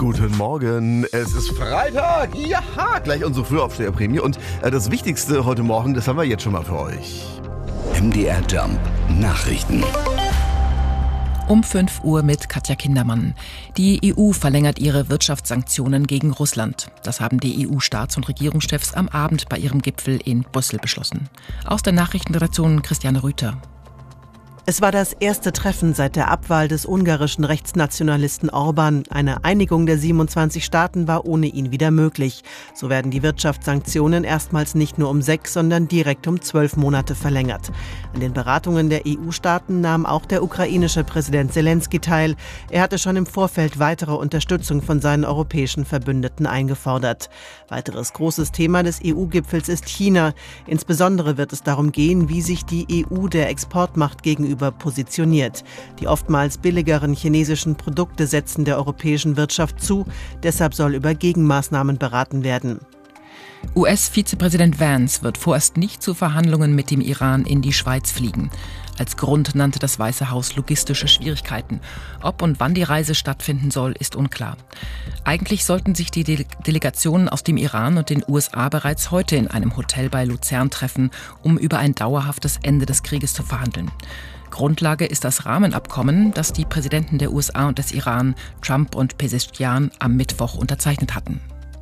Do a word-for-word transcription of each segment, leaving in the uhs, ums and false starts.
Guten Morgen, es ist Freitag, ja, gleich unsere Frühaufsteherprämie und äh, das Wichtigste heute Morgen, das haben wir jetzt schon mal für euch. M D R Jump Nachrichten. Um fünf Uhr mit Katja Kindermann. Die E U verlängert ihre Wirtschaftssanktionen gegen Russland. Das haben die E U-Staats- und Regierungschefs am Abend bei ihrem Gipfel in Brüssel beschlossen. Aus der Nachrichtenredaktion Christiane Rüther. Es war das erste Treffen seit der Abwahl des ungarischen Rechtsnationalisten Orbán. Eine Einigung der siebenundzwanzig Staaten war ohne ihn wieder möglich. So werden die Wirtschaftssanktionen erstmals nicht nur um sechs, sondern direkt um zwölf Monate verlängert. An den Beratungen der E U-Staaten nahm auch der ukrainische Präsident Selenskyj teil. Er hatte schon im Vorfeld weitere Unterstützung von seinen europäischen Verbündeten eingefordert. Weiteres großes Thema des E U-Gipfels ist China. Insbesondere wird es darum gehen, wie sich die E U der Exportmacht gegenüber positioniert. Die oftmals billigeren chinesischen Produkte setzen der europäischen Wirtschaft zu. Deshalb soll über Gegenmaßnahmen beraten werden. U S-Vizepräsident Vance wird vorerst nicht zu Verhandlungen mit dem Iran in die Schweiz fliegen. Als Grund nannte das Weiße Haus logistische Schwierigkeiten. Ob und wann die Reise stattfinden soll, ist unklar. Eigentlich sollten sich die Dele- Delegationen aus dem Iran und den U S A bereits heute in einem Hotel bei Luzern treffen, um über ein dauerhaftes Ende des Krieges zu verhandeln. Grundlage ist das Rahmenabkommen, das die Präsidenten der U S A und des Iran, Trump und Pezeshkian, am Mittwoch unterzeichnet hatten.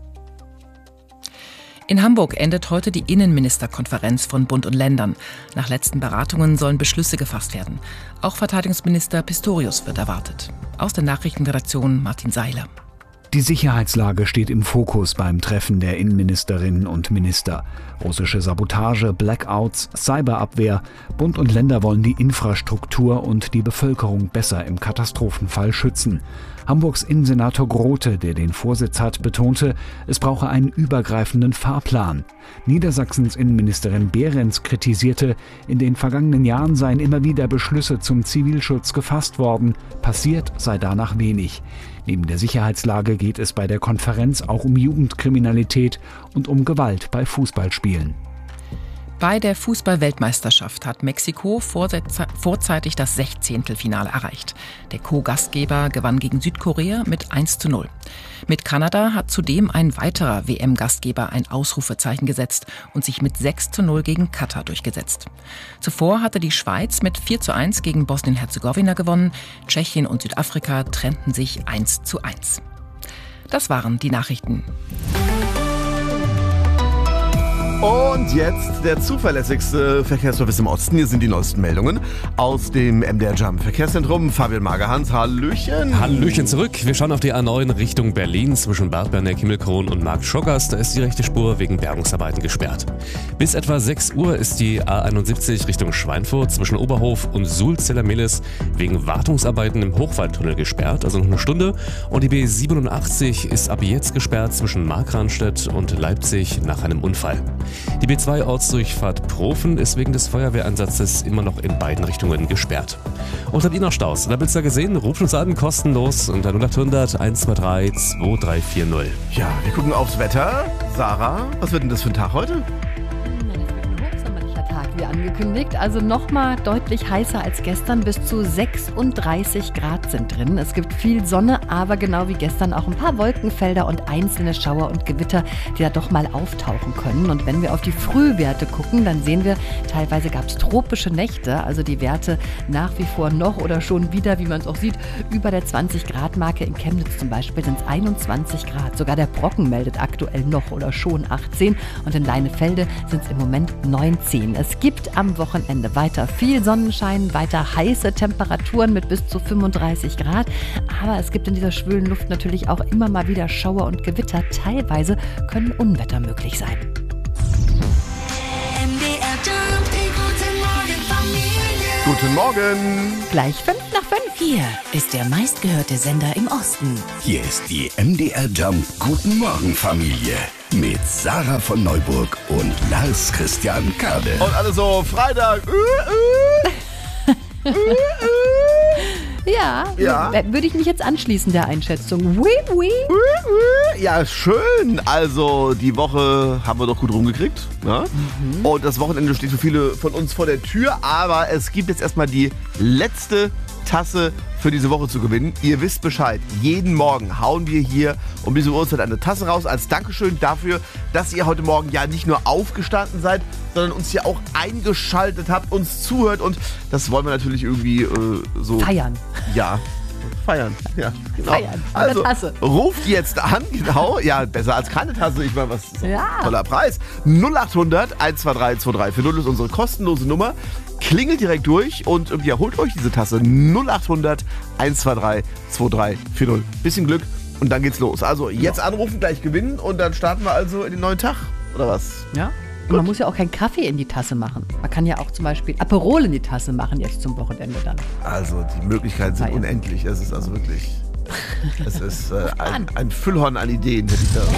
In Hamburg endet heute die Innenministerkonferenz von Bund und Ländern. Nach letzten Beratungen sollen Beschlüsse gefasst werden. Auch Verteidigungsminister Pistorius wird erwartet. Aus der Nachrichtenredaktion Martin Seiler. Die Sicherheitslage steht im Fokus beim Treffen der Innenministerinnen und Minister. Russische Sabotage, Blackouts, Cyberabwehr. Bund und Länder wollen die Infrastruktur und die Bevölkerung besser im Katastrophenfall schützen. Hamburgs Innensenator Grote, der den Vorsitz hat, betonte, es brauche einen übergreifenden Fahrplan. Niedersachsens Innenministerin Behrens kritisierte, in den vergangenen Jahren seien immer wieder Beschlüsse zum Zivilschutz gefasst worden. Passiert sei danach wenig. Neben der Sicherheitslage geht es bei der Konferenz auch um Jugendkriminalität und um Gewalt bei Fußballspielen. Bei der Fußball-Weltmeisterschaft hat Mexiko vorzeitig das Sechzehntelfinale erreicht. Der Co-Gastgeber gewann gegen Südkorea mit eins zu null. Mit Kanada hat zudem ein weiterer W M-Gastgeber ein Ausrufezeichen gesetzt und sich mit sechs zu null gegen Katar durchgesetzt. Zuvor hatte die Schweiz mit vier zu eins gegen Bosnien-Herzegowina gewonnen. Tschechien und Südafrika trennten sich eins zu eins. Das waren die Nachrichten. Und jetzt der zuverlässigste Verkehrsservice im Osten. Hier sind die neuesten Meldungen aus dem M D R Jump Verkehrszentrum. Fabian Magerhans, hallöchen. Hallöchen zurück. Wir schauen auf die A neun Richtung Berlin zwischen Bad Berneck-Himmelkron und Markt Schockers. Da ist die rechte Spur wegen Bergungsarbeiten gesperrt. Bis etwa sechs Uhr ist die A einundsiebzig Richtung Schweinfurt zwischen Oberhof und Sulz-Zellermehlis wegen Wartungsarbeiten im Hochwaldtunnel gesperrt, also noch eine Stunde. Und die B siebenundachtzig ist ab jetzt gesperrt zwischen Markranstädt und Leipzig nach einem Unfall. Die B zwei Ortsdurchfahrt Profen ist wegen des Feuerwehreinsatzes immer noch in beiden Richtungen gesperrt. Und habt ihr noch Staus? Da habt ihr gesehen, ruft uns an, kostenlos unter null acht hundert eins zwei drei zwei drei vier null. Ja, wir gucken aufs Wetter. Sarah, was wird denn das für ein Tag heute? Wie angekündigt, also nochmal deutlich heißer als gestern, bis zu sechsunddreißig Grad sind drin. Es gibt viel Sonne, aber genau wie gestern auch ein paar Wolkenfelder und einzelne Schauer und Gewitter, die da doch mal auftauchen können. Und wenn wir auf die Frühwerte gucken, dann sehen wir, teilweise gab es tropische Nächte, also die Werte nach wie vor noch oder schon wieder, wie man es auch sieht, über der zwanzig Grad Marke. In Chemnitz zum Beispiel sind es einundzwanzig Grad. Sogar der Brocken meldet aktuell noch oder schon achtzehn und in Leinefelde sind es im Moment neunzehn. Es gibt am Wochenende weiter viel Sonnenschein, weiter heiße Temperaturen mit bis zu fünfunddreißig Grad. Aber es gibt in dieser schwülen Luft natürlich auch immer mal wieder Schauer und Gewitter. Teilweise können Unwetter möglich sein. Guten Morgen. Gleich fünf nach fünf. Hier ist der meistgehörte Sender im Osten. Hier ist die M D R Jump Guten Morgen Familie mit Sarah von Neuburg und Lars Christian Kade. Und alle so, Freitag. Uh, uh. uh, uh. Ja, Ja. würde ich mich jetzt anschließen der Einschätzung. Oui, oui. Ja, schön. Also, die Woche haben wir doch gut rumgekriegt. Ne? Und das Wochenende steht für viele von uns vor der Tür. Aber es gibt jetzt erstmal die letzte Tasse für diese Woche zu gewinnen. Ihr wisst Bescheid, jeden Morgen hauen wir hier um diese Uhrzeit eine Tasse raus als Dankeschön dafür, dass ihr heute Morgen ja nicht nur aufgestanden seid, sondern uns hier auch eingeschaltet habt, uns zuhört und das wollen wir natürlich irgendwie äh, so... Feiern. Ja, feiern. Ja, genau. Feiern. Also, Tasse. ruft jetzt an, genau. Ja, besser als keine Tasse. Ich meine, was ist Ja. ein toller Preis. null acht hundert eins zwei drei zwei drei vier null ist unsere kostenlose Nummer. Klingelt direkt durch und ja, holt euch diese Tasse. null acht hundert eins zwei drei zwei drei vier null. Bisschen Glück und dann geht's los. Also jetzt anrufen, gleich gewinnen und dann starten wir also in den neuen Tag. Oder was? Ja. Und man muss ja auch keinen Kaffee in die Tasse machen. Man kann ja auch zum Beispiel Aperol in die Tasse machen jetzt zum Wochenende dann. Also die Möglichkeiten sind Feiern. unendlich. Es ist also wirklich... Es ist äh, ein, ein Füllhorn an Ideen, hätte ich da.